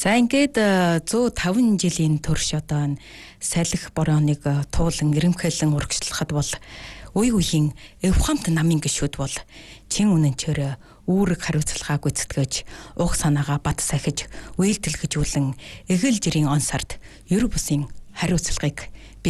За ингээд 105 жилийн турш одоо салхи борооник туулан ирэмхээлэн урагшлахад бол үе үеийн эвхамт намын гишүүд бол чин үнэнчээр үүрэг хариуцлагаа гүйцэтгэж уг санаагаа бат сахиж үйлдэлгэжүүлэн эгэл жирийн он сард ер бусын хариуцлагыг